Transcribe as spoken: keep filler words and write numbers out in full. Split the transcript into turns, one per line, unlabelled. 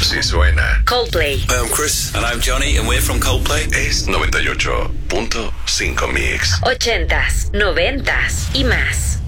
Así suena.
Coldplay.
Hi, I'm Chris. And I'm Johnny, and we're from Coldplay.
Es noventa y ocho punto cinco Mix.
Ochentas, noventas y más.